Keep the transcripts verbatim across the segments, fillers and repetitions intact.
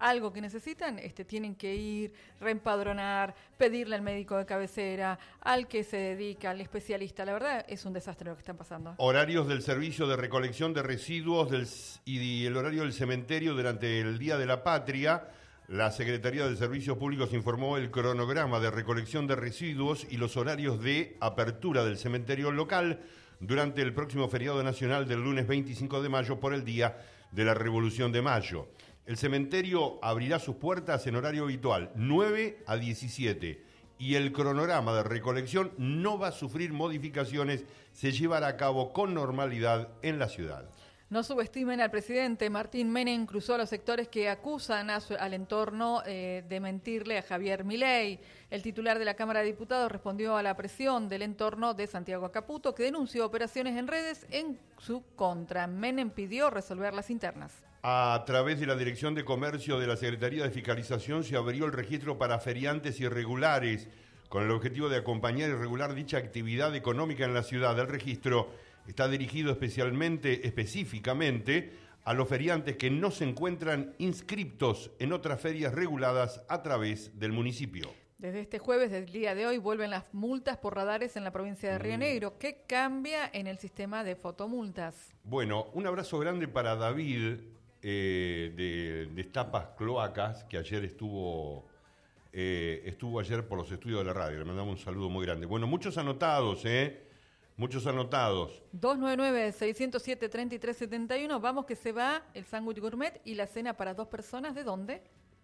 algo que necesitan, este, tienen que ir, reempadronar, pedirle al médico de cabecera, al que se dedica, al especialista. La verdad es un desastre lo que están pasando. Horarios del servicio de recolección de residuos del, y el horario del cementerio durante el Día de la Patria. La Secretaría de Servicios Públicos informó el cronograma de recolección de residuos y los horarios de apertura del cementerio local durante el próximo feriado nacional del lunes veinticinco de mayo por el Día de la Revolución de Mayo. El cementerio abrirá sus puertas en horario habitual, nueve a diecisiete, y el cronograma de recolección no va a sufrir modificaciones, se llevará a cabo con normalidad en la ciudad. No subestimen al presidente. Martín Menem cruzó a los sectores que acusan a su, al entorno eh, de mentirle a Javier Milei. El titular de la Cámara de Diputados respondió a la presión del entorno de Santiago Caputo, que denunció operaciones en redes en su contra. Menem pidió resolver las internas. A través de la Dirección de Comercio de la Secretaría de Fiscalización se abrió el registro para feriantes irregulares, con el objetivo de acompañar y regular dicha actividad económica en la ciudad. El registro está dirigido especialmente, específicamente, a los feriantes que no se encuentran inscriptos en otras ferias reguladas a través del municipio. Desde este jueves, del día de hoy, vuelven las multas por radares en la provincia de Río Negro. ¿Qué cambia en el sistema de fotomultas? Bueno, un abrazo grande para David eh, de Destapas Cloacas, que ayer estuvo... Eh, estuvo ayer por los estudios de la radio. Le mandamos un saludo muy grande. Bueno, muchos anotados, ¿eh? Muchos anotados. dos nueve nueve, seis cero siete, tres tres siete uno. Vamos que se va el sándwich gourmet y la cena para dos personas. ¿De dónde?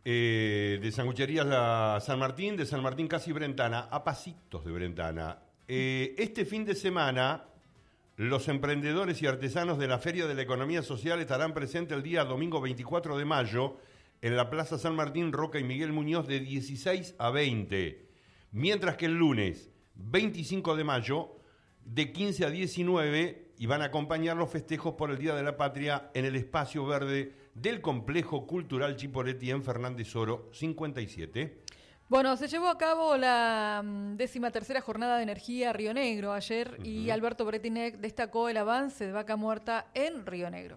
Eh, de Sangucherías la San Martín, de San Martín casi Brentana, a pasitos de Brentana. Eh, este fin de semana, los emprendedores y artesanos de la Feria de la Economía Social estarán presentes el día domingo veinticuatro de mayo en la Plaza San Martín, Roca y Miguel Muñoz, de dieciséis a veinte. Mientras que el lunes veinticinco de mayo, de quince a diecinueve, y van a acompañar los festejos por el Día de la Patria en el espacio verde del Complejo Cultural Chipoleti en Fernández Oro cincuenta y siete. Bueno, se llevó a cabo la décima tercera jornada de energía Río Negro ayer, uh-huh. y Alberto Bretinec destacó el avance de Vaca Muerta en Río Negro.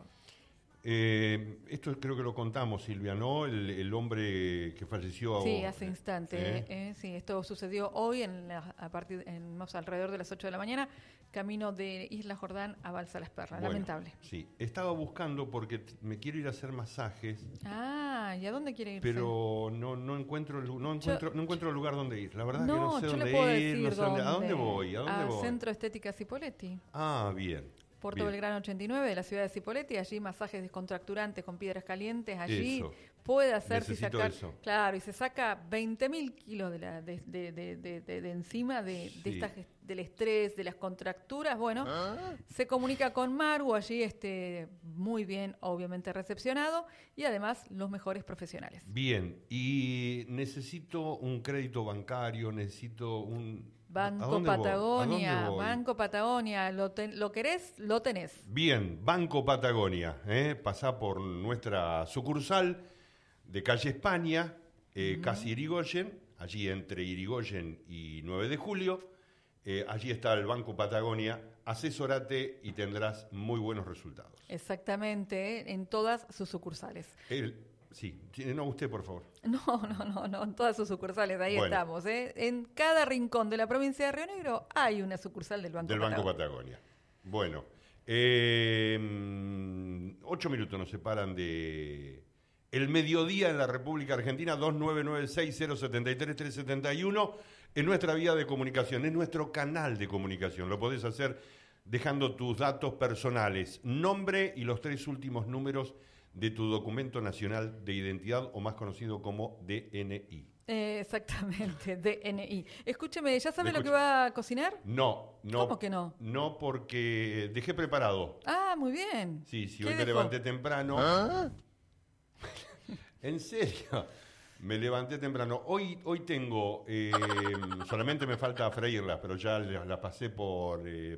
Eh, esto creo que lo contamos, Silvia, ¿no? El, el hombre que falleció. Sí, hace instante. ¿Eh? Eh, sí, esto sucedió hoy en la, a partir, en, más alrededor de las ocho de la mañana, camino de Isla Jordán a Balsa Las Perras. Bueno, lamentable. Sí, estaba buscando porque t- me quiero ir a hacer masajes. Ah, ¿y a dónde quiere ir? Pero no no encuentro el, no encuentro yo, no encuentro el lugar donde ir. La verdad no, que no sé yo dónde le puedo ir, decir no sé dónde. ¿A dónde voy? ¿A dónde a voy? Centro Estética Cipolletti. Ah, bien. Puerto Bien. Belgrano ochenta y nueve de la ciudad de Cipolletti, allí masajes descontracturantes con piedras calientes, allí eso. puede hacerse y sacar, eso. claro, y se saca veinte mil kilos de, la, de, de, de, de, de, de encima de, sí. de esta, del estrés, de las contracturas. Bueno, ¿Ah? Se comunica con Maru, allí este, muy bien, obviamente recepcionado, y además los mejores profesionales. Bien, y necesito un crédito bancario, necesito un... Banco Patagonia, Banco Patagonia, lo, ten, lo querés, lo tenés. Bien, Banco Patagonia, ¿eh? Pasá por nuestra sucursal de calle España, eh, mm. casi Irigoyen, allí entre Irigoyen y nueve de julio, eh, allí está el Banco Patagonia, asesórate y tendrás muy buenos resultados. Exactamente, ¿eh? En todas sus sucursales. El, Sí, no, usted, por favor. No, no, no, no, en todas sus sucursales, ahí bueno. estamos. ¿eh? En cada rincón de la provincia de Río Negro hay una sucursal del Banco del Patagonia. Banco Patagonia. Bueno, eh, ocho minutos nos separan de el mediodía en la República Argentina, dos nueve nueve seis cero siete tres tres siete uno, en nuestra vía de comunicación, en nuestro canal de comunicación. Lo podés hacer dejando tus datos personales, nombre y los tres últimos números de tu documento nacional de identidad, o más conocido como D N I. Eh, exactamente, D N I. Escúcheme, ¿ya sabe lo que va a cocinar? No, no. ¿Cómo que no? No, porque dejé preparado. Ah, muy bien. Sí, sí, hoy dejó? me levanté temprano. ¿Ah? ¿En serio? Me levanté temprano. Hoy hoy tengo, eh, solamente me falta freírlas, pero ya las la pasé por eh,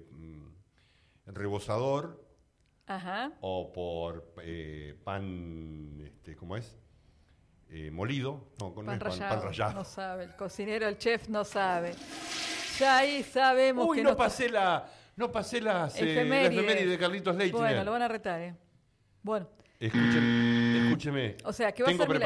rebozador. Ajá. O por eh, pan, este, ¿cómo es? Eh, molido. No, con pan, es rallado. pan, pan rallado. No sabe, el cocinero, el chef no sabe. Ya ahí sabemos Uy, que no, no pasé la, no pasé las efemérides, eh, las efemérides de Carlitos Leitner. Bueno, lo van a retar, ¿eh? Bueno. Escúcheme, escúcheme. O sea, ¿qué va a ser